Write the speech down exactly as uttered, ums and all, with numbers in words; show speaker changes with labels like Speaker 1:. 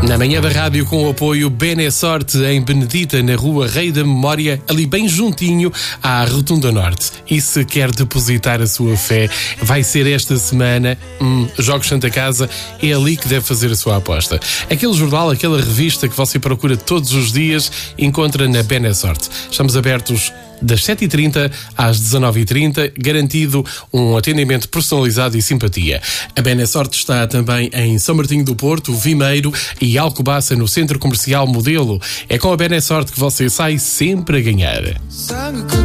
Speaker 1: Na manhã da rádio, com o apoio Benesorte, em Benedita, na rua Rei da Memória, ali bem juntinho à Rotunda Norte. E se quer depositar a sua fé, vai ser esta semana, hum, Jogos Santa Casa, é ali que deve fazer a sua aposta. Aquele jornal, aquela revista que você procura todos os dias, encontra na Benesorte. Estamos abertos das sete e trinta às dezanove e trinta, garantido um atendimento personalizado e simpatia. A Benesorte está também em São Martinho do Porto, Vimeiro e Alcobaça, no Centro Comercial Modelo. É com a Benesorte que você sai sempre a ganhar.